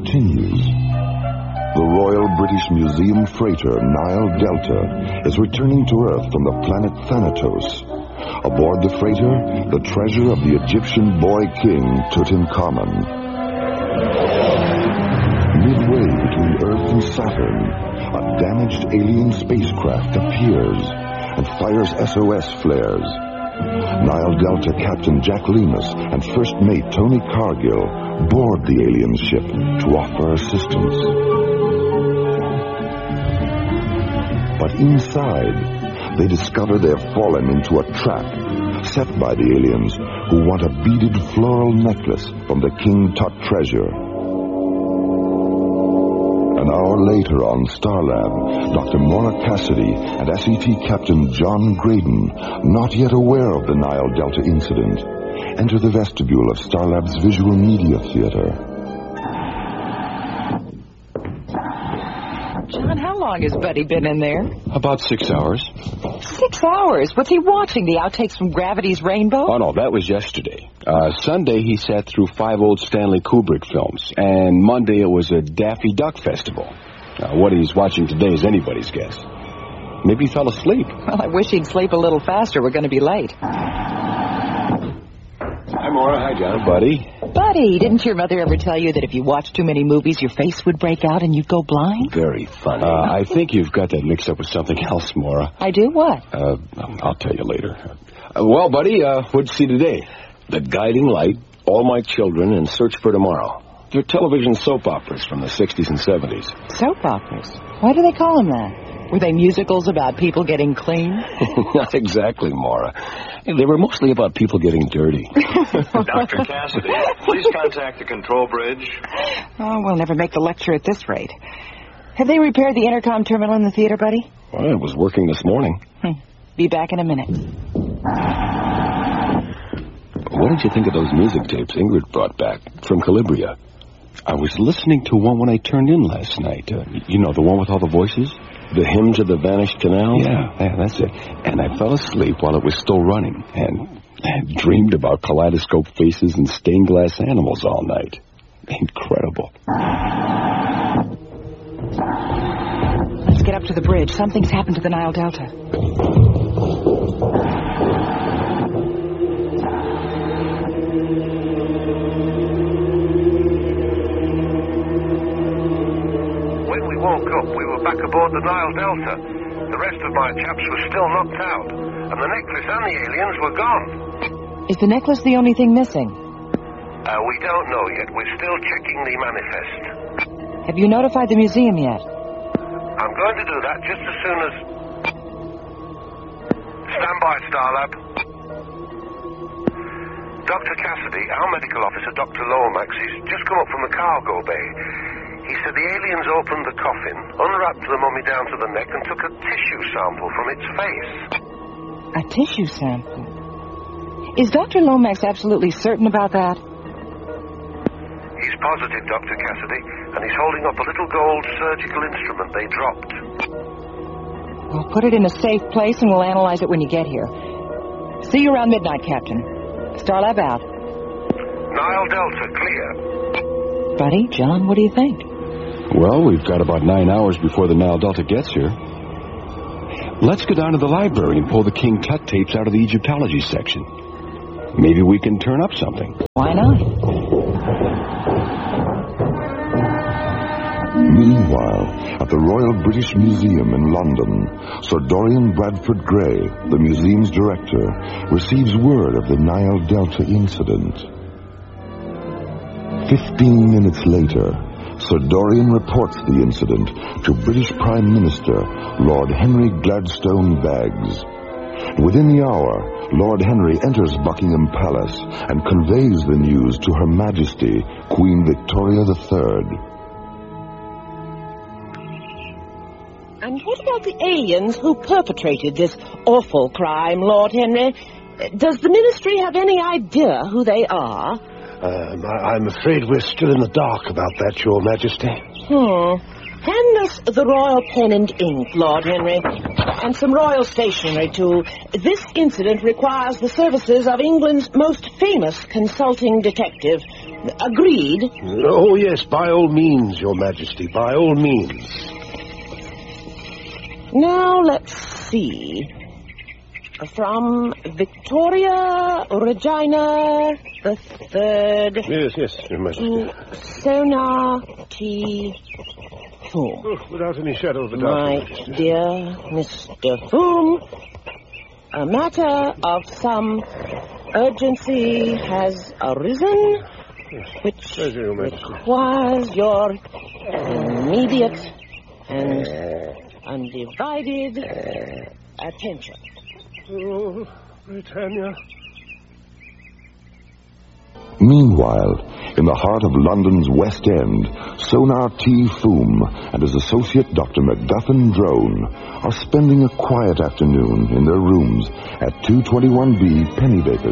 continues. The Royal British Museum freighter Nile Delta is returning to Earth from the planet Thanatos. Aboard the freighter, the treasure of the Egyptian boy king Tutankhamun. Midway between Earth and Saturn, a damaged alien spacecraft appears and fires SOS flares. Nile Delta Captain Jack Lemus and First Mate Tony Cargill board the alien ship to offer assistance. But inside, they discover they've fallen into a trap set by the aliens who want a beaded floral necklace from the King Tut treasure. An hour later on Starlab, Dr. Maura Cassidy and SET Captain John Graydon, not yet aware of the Nile Delta incident, enter the vestibule of Starlab's Visual Media Theater. John, how long has Buddy been in there? About 6 hours. 6 hours? What's he watching? The outtakes from Gravity's Rainbow? Oh, no, that was yesterday. Sunday, he sat through 5 old Stanley Kubrick films. And Monday, it was a Daffy Duck Festival. What he's watching today is anybody's guess. Maybe he fell asleep. Well, I wish he'd sleep a little faster. We're going to be late. Hi, Maura. Hi, John. Buddy. Buddy, didn't your mother ever tell you that if you watched too many movies, your face would break out and you'd go blind? Very funny. I think you've got that mixed up with something else, Maura. I do? What? I'll tell you later. Well, buddy, what'd you see today? The Guiding Light, All My Children, and Search for Tomorrow. They're television soap operas from the 60s and 70s. Soap operas? Why do they call them that? Were they musicals about people getting clean? Not exactly, Maura. They were mostly about people getting dirty. Dr. Cassidy, please contact the control bridge. Oh, we'll never make the lecture at this rate. Have they repaired the intercom terminal in the theater, Buddy? Well, it was working this morning. Be back in a minute. What did you think of those music tapes Ingrid brought back from Calabria? I was listening to one when I turned in last night. You know, the one with all the voices? The Hymn to the Vanished Canals? Yeah, that's it. And I fell asleep while it was still running and dreamed about kaleidoscope faces and stained glass animals all night. Incredible. Let's get up to the bridge. Something's happened to the Nile Delta. When we woke up, we were back aboard the Nile Delta. The rest of my chaps were still knocked out, and the necklace and the aliens were gone. Is the necklace the only thing missing? We don't know yet. We're still checking the manifest. Have you notified the museum yet? I'm going to do that just as soon as... Stand by, Starlab. Dr. Cassidy, our medical officer, Dr. Lomax, he's just come up from the cargo bay. He said the aliens opened the coffin, unwrapped the mummy down to the neck, and took a tissue sample from its face. A tissue sample? Is Dr. Lomax absolutely certain about that? He's positive, Dr. Cassidy, and he's holding up a little gold surgical instrument they dropped. Well, put it in a safe place and we'll analyze it when you get here. See you around midnight, Captain. Starlab out. Nile Delta, clear. Buddy, John, what do you think? Well, we've got about 9 hours before the Nile Delta gets here. Let's go down to the library and pull the King Tut tapes out of the Egyptology section. Maybe we can turn up something. Why not? Meanwhile, at the Royal British Museum in London, Sir Dorian Bradford Gray, the museum's director, receives word of the Nile Delta incident. 15 minutes later, Sir Dorian reports the incident to British Prime Minister Lord Henry Gladstone Baggs. Within the hour, Lord Henry enters Buckingham Palace and conveys the news to Her Majesty, Queen Victoria III. And what about the aliens who perpetrated this awful crime, Lord Henry? Does the Ministry have any idea who they are? I'm afraid we're still in the dark about that, Your Majesty. Hand us the royal pen and ink, Lord Henry, and some royal stationery, too. This incident requires the services of England's most famous consulting detective. Agreed? Oh, yes, by all means, Your Majesty, by all means. Now, let's see. From Victoria Regina the Third. Yes, Your Majesty. To Sonar T. Foom. Oh, without any shadow of a doubt. My dear Mr. Foom, a matter of some urgency has arisen, which requires your immediate and undivided attention. Oh, Britannia. Meanwhile, in the heart of London's West End, Sonar T. Foom and his associate Dr. MacGuffin Drone are spending a quiet afternoon in their rooms at 221B Pennybaker